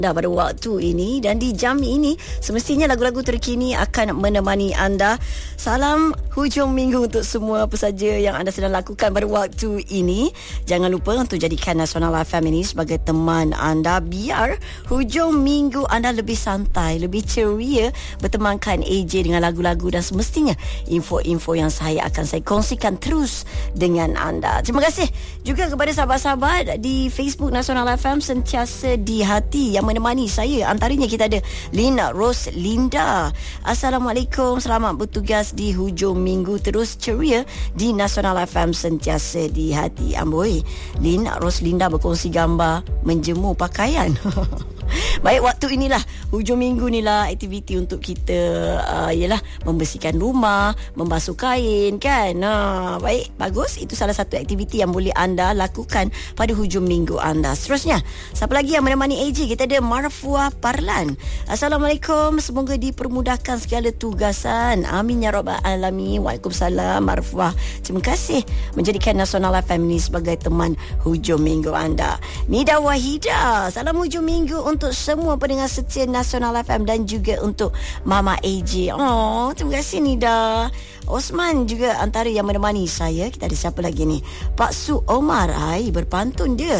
Dah pada waktu ini dan di jam ini semestinya lagu-lagu terkini akan menemani anda. Salam hujung minggu untuk semua pesaja yang anda sedang lakukan pada waktu ini. Jangan lupa untuk jadikan Nasional FM ini sebagai teman anda biar hujung minggu anda lebih santai, lebih ceria bertemankan AJ dengan lagu-lagu dan semestinya info-info yang saya kongsikan terus dengan anda. Terima kasih juga kepada sahabat-sahabat di Facebook Nasional FM sentiasa di hati yang menemani saya. Antaranya kita ada Lina Roslinda. Assalamualaikum, selamat bertugas di hujung minggu, terus ceria di Nasional FM sentiasa di hati. Amboi, Lina Roslinda berkongsi gambar menjemur pakaian. Baik, waktu inilah hujung minggu inilah aktiviti untuk kita ialah membersihkan rumah, membasuh kain kan. Baik, bagus. Itu salah satu aktiviti yang boleh anda lakukan pada hujung minggu anda. Seterusnya, siapa lagi yang menemani AJ? Kita ada Marfuah Parlan. Assalamualaikum, semoga dipermudahkan segala tugasan. Amin ya rabbal alamin. Waalaikumsalam Marfuah. Terima kasih menjadikan Nasional FM ini sebagai teman hujung minggu anda. Nida Wahida. Salam hujung minggu untuk semua pendengar setia Nasional FM dan juga untuk Mama AJ. Oh, terima kasih Nida. Osman juga antara yang menemani saya. Kita ada siapa lagi ni? Pak Su Omar. Berpantun dia.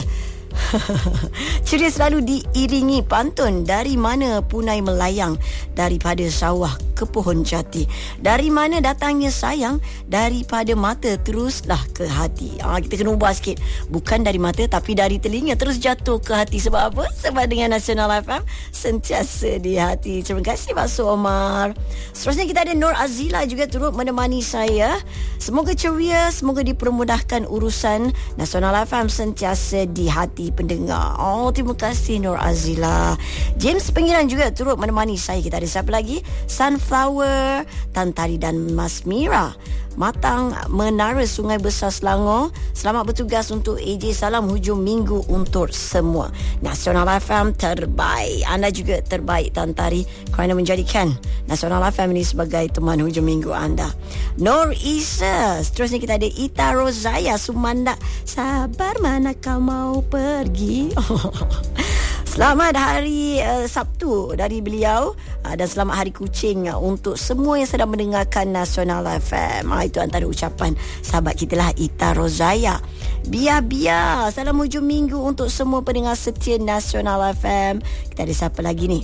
Ceria selalu diiringi pantun. Dari mana punai melayang, daripada sawah ke pohon jati. Dari mana datangnya sayang, daripada mata teruslah ke hati. Kita kena ubah sikit. Bukan dari mata tapi dari telinga terus jatuh ke hati. Sebab apa? Sebab dengan Nasional FM sentiasa di hati. Terima kasih Pak Su Omar. Seterusnya kita ada Nur Azila juga turut menemani saya. Semoga ceria, semoga dipermudahkan urusan. Nasional FM sentiasa di hati pendengar. Terima kasih Nur Azila. James Pengiran juga turut menemani saya. Kita ada siapa lagi? Sunflower, Tantari dan Mas Mira. Matang Menara Sungai Besar Selangor. Selamat bertugas untuk AJ. Salam hujung minggu untuk semua. Nasional FM terbaik. Anda juga terbaik Tantari kerana menjadikan Nasional FM ini sebagai teman hujung minggu anda. Nur Isa. Seterusnya kita ada Ita Rozaya Sumanda. Sabar mana kau mau pergi. Selamat hari Sabtu dari beliau dan selamat hari kucing untuk semua yang sedang mendengarkan Nasional FM. Itu antara ucapan sahabat kita lah, Ita Rozaya. Bia. Salam hujung minggu untuk semua pendengar setia Nasional FM. Kita ada siapa lagi ni?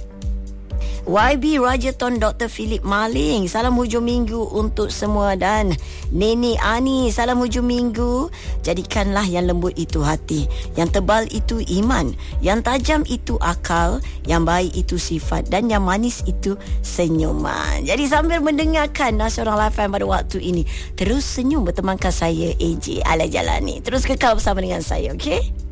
YB Rajaton Dr. Philip Maling. Salam hujung minggu untuk semua. Dan Nenek Ani. Salam hujung minggu. Jadikanlah yang lembut itu hati, yang tebal itu iman, yang tajam itu akal, yang baik itu sifat, dan yang manis itu senyuman. Jadi sambil mendengarkan Nasional FM pada waktu ini, terus senyum bertemankan saya AJ Ala Jalani. Terus kekal bersama dengan saya, okey?